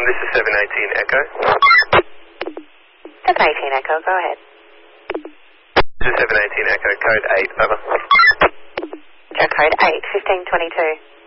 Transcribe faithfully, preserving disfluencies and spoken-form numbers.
this is seven eighteen Echo. seven eighteen Echo, go ahead. This is seven eighteen Echo, code eight, over. Joe code eight, fifteen twenty-two.